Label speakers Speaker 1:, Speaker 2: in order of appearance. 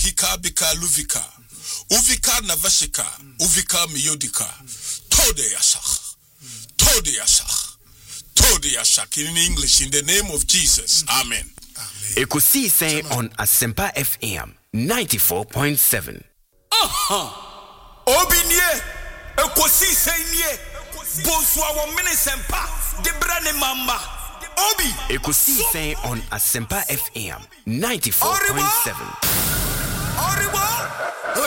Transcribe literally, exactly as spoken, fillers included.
Speaker 1: Hika bika luvika. Uvika navashika. Uvika miyodika. Tode yasach. Tode yasach. Tode yasach. In English, in the name of Jesus. Amen.
Speaker 2: Ekosi say on Asempa F M ninety-four point seven.
Speaker 3: Aha! Obinye! Ekosi say nye! Bonswa wa mene sempa! Debra ne mama! Obi!
Speaker 2: Ekosi say on Asempa F M ninety-four point seven.
Speaker 3: Oribo!